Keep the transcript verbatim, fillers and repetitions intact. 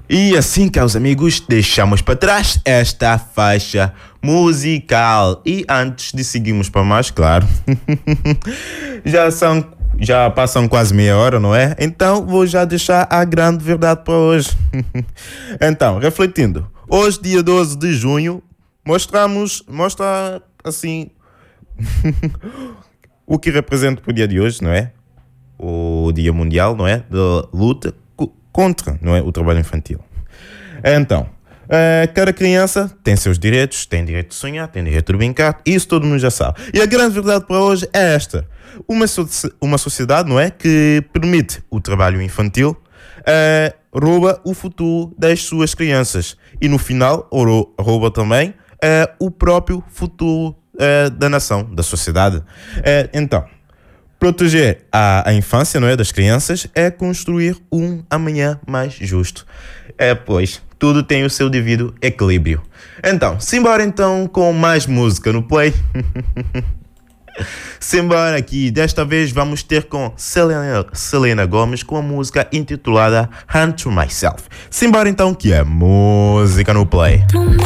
E assim, caros amigos, deixamos para trás esta faixa musical. E antes de seguirmos para mais, claro, já são, já passam quase meia hora, não é? Então vou já deixar a grande verdade para hoje. Então, refletindo, hoje, dia doze de junho, mostramos, mostra assim o que representa para o dia de hoje, não é? O Dia Mundial, não é? Da luta contra, não é, o trabalho infantil. Então, uh, cada criança tem seus direitos, tem direito de sonhar, tem direito de brincar, isso todo mundo já sabe. E a grande verdade para hoje é esta: uma, so uma sociedade, não é, que permite o trabalho infantil, uh, rouba o futuro das suas crianças e no final rouba também uh, o próprio futuro uh, da nação, da sociedade. Uh, então, proteger a, a infância, não é, das crianças é construir um amanhã mais justo. É, pois, tudo tem o seu devido equilíbrio. Então, simbora então com mais música no play. Simbora aqui, desta vez vamos ter com Selena, Selena Gomez com a música intitulada Hunt to Myself. Simbora então que é música no play.